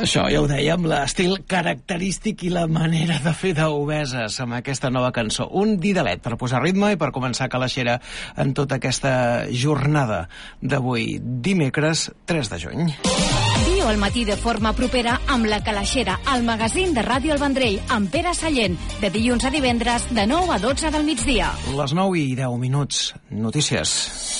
Això ja ho dèiem, l'estil característic i la manera de fer d'Obeses amb aquesta nova cançó. Un didalet per posar ritme i per començar calaixera en tota aquesta jornada d'avui, dimecres 3 de juny. Viu al matí de forma propera amb la calaixera, al magazín de Ràdio El Vendrell, amb Pere Sallent, de dilluns a divendres, de 9 a 12 del migdia. Les 9 i 10 minuts. Notícies.